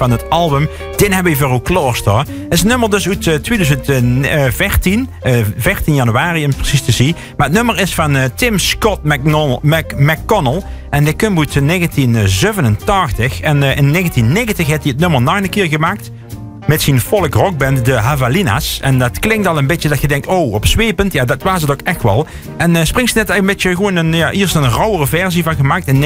van het album Den heb je voor ook klaar staan. Het is een nummer dus uit 2014, 14 januari om precies te zien. Maar het nummer is van Tim Scott McConnell. En die komt uit 1987. En in 1990 heeft hij het nummer nog een keer gemaakt. Met zijn folk rockband de Havalinas. En dat klinkt al een beetje dat je denkt, oh, opzwepend. Ja, dat was het ook echt wel. En Springsteen heeft een beetje gewoon eerst een rauwere versie van gemaakt. In